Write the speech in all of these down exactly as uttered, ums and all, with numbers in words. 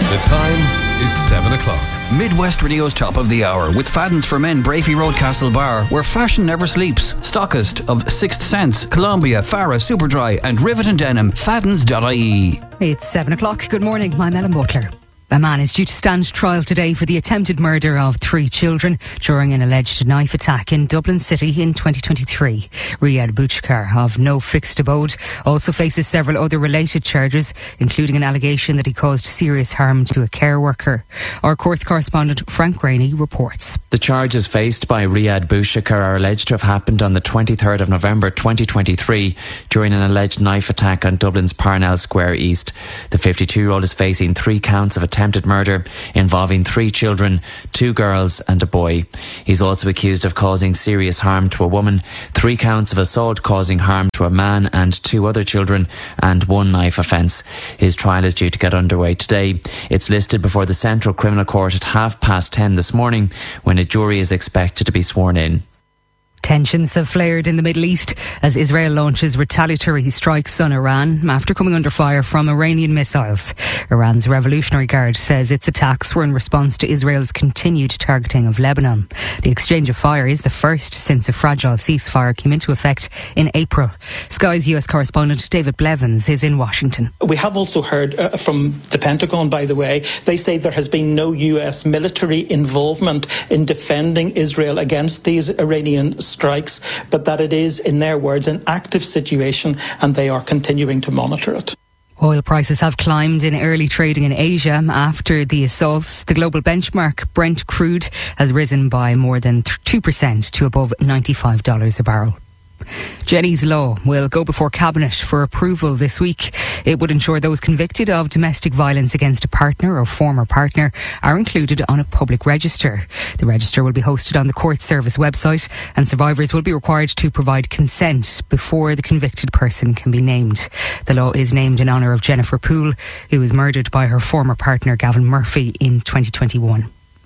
The time is seven o'clock. Midwest Radio's top of the hour with Fadden's for Men, Brafey Road, Castle Bar, where fashion never sleeps. Stockist of Sixth Sense, Columbia, Farah, Superdry and Rivet and Denim. Faddens dot I E. It's seven o'clock. Good morning. I'm Ellen Butler. A man is due to stand trial today for the attempted murder of three children during an alleged knife attack in Dublin City in twenty twenty-three. Riyad Bouchkar, of no fixed abode, also faces several other related charges, including an allegation that he caused serious harm to a care worker. Our courts correspondent Frank Rainey reports. The charges faced by Riyad Bouchkar are alleged to have happened on the twenty-third of November twenty twenty-three during an alleged knife attack on Dublin's Parnell Square East. The fifty-two-year-old is facing three counts of attempted murder involving three children, two girls and a boy. He's also accused of causing serious harm to a woman, three counts of assault causing harm to a man and two other children, and one knife offence. His trial is due to get underway today. It's listed before the Central Criminal Court at half past ten this morning, when a jury is expected to be sworn in. Tensions have flared in the Middle East as Israel launches retaliatory strikes on Iran after coming under fire from Iranian missiles. Iran's Revolutionary Guard says its attacks were in response to Israel's continued targeting of Lebanon. The exchange of fire is the first since a fragile ceasefire came into effect in April. Sky's U S correspondent David Blevins is in Washington. We have also heard uh, from the Pentagon, by the way, they say there has been no U S military involvement in defending Israel against these Iranian strikes, but that it is, in their words, an active situation and they are continuing to monitor it. Oil prices have climbed in early trading in Asia after the assaults. The global benchmark Brent crude has risen by more than two percent to above ninety-five dollars a barrel. Jenny's Law will go before Cabinet for approval this week. It would ensure those convicted of domestic violence against a partner or former partner are included on a public register. The register will be hosted on the Court Service website, and survivors will be required to provide consent before the convicted person can be named. The law is named in honour of Jennifer Poole, who was murdered by her former partner Gavin Murphy in twenty twenty-one.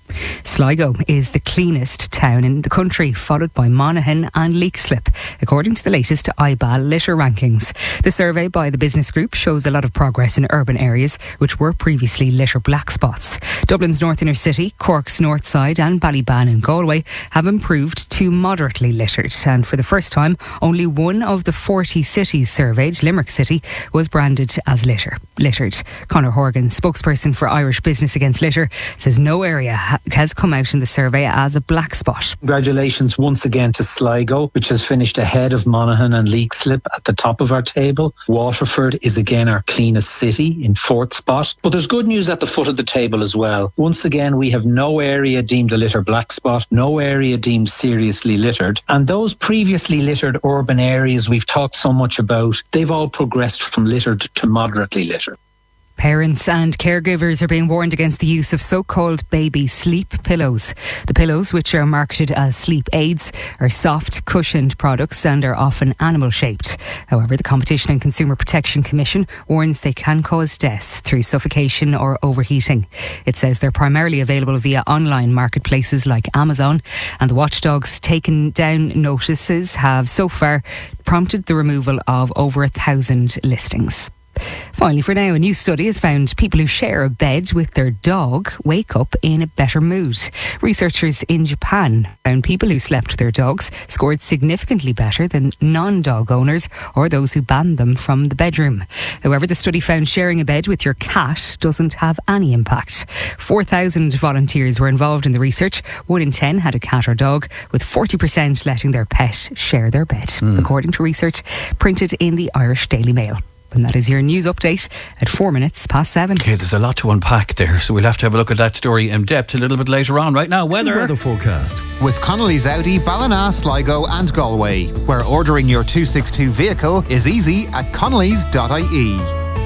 Sligo is the cleanest town in the country, followed by Monaghan and Leixlip, according to the latest I B A L litter rankings. The survey by the business group shows a lot of progress in urban areas which were previously litter black spots. Dublin's north inner city, Cork's north side and Ballyban and Galway have improved to moderately littered, and for the first time only one of the forty cities surveyed, Limerick City, was branded as litter littered. Conor Horgan, spokesperson for Irish Business Against Litter, says no area ha- has come out in the survey as a black spot. Congratulations once again to Sligo, which has finished ahead of Monaghan and Leixlip at the top of our table. Waterford is again our cleanest city in fourth spot. But there's good news at the foot of the table as well. Once again, we have no area deemed a litter black spot, no area deemed seriously littered. And those previously littered urban areas we've talked so much about, they've all progressed from littered to moderately littered. Parents and caregivers are being warned against the use of so-called baby sleep pillows. The pillows, which are marketed as sleep aids, are soft, cushioned products and are often animal-shaped. However, the Competition and Consumer Protection Commission warns they can cause deaths through suffocation or overheating. It says they're primarily available via online marketplaces like Amazon, and the watchdogs taken down notices have so far prompted the removal of over a thousand listings. Finally, for now, a new study has found people who share a bed with their dog wake up in a better mood. Researchers in Japan found people who slept with their dogs scored significantly better than non-dog owners or those who banned them from the bedroom. However, the study found sharing a bed with your cat doesn't have any impact. four thousand volunteers were involved in the research. One in ten had a cat or dog, with forty percent letting their pet share their bed, mm. according to research printed in the Irish Daily Mail. And that is your news update at four minutes past seven. Okay, there's a lot to unpack there, so we'll have to have a look at that story in depth a little bit later on. Right now, weather. Weather forecast. With Connolly's Audi, Ballina, Sligo and Galway, where ordering your two sixty-two vehicle is easy at connellys dot I E.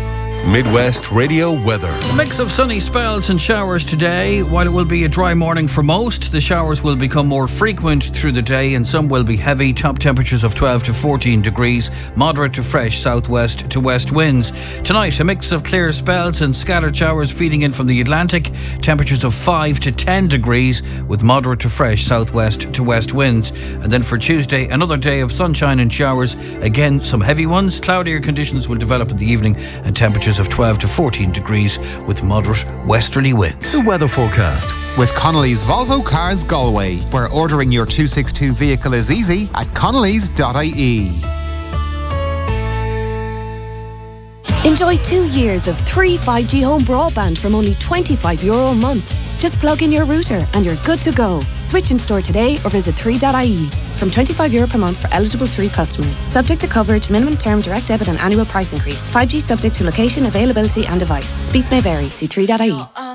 Midwest Radio weather. A mix of sunny spells and showers today. While it will be a dry morning for most, the showers will become more frequent through the day and some will be heavy. Top temperatures of twelve to fourteen degrees, moderate to fresh southwest to west winds. Tonight, a mix of clear spells and scattered showers feeding in from the Atlantic. Temperatures of five to ten degrees with moderate to fresh southwest to west winds. And then for Tuesday, another day of sunshine and showers. Again, some heavy ones. Cloudier conditions will develop in the evening and temperatures temperatures of twelve to fourteen degrees with moderate westerly winds. The weather forecast. With Connolly's Volvo Cars Galway, where ordering your two sixty-two vehicle is easy at connellys dot I E. Enjoy two years of free five G home broadband from only twenty-five euro a month. Just plug in your router and you're good to go. Switch in store today or visit three dot I E. From twenty-five euro per month for eligible three customers. Subject to coverage, minimum term, direct debit and annual price increase. five G subject to location, availability and device. Speeds may vary. See three dot I E.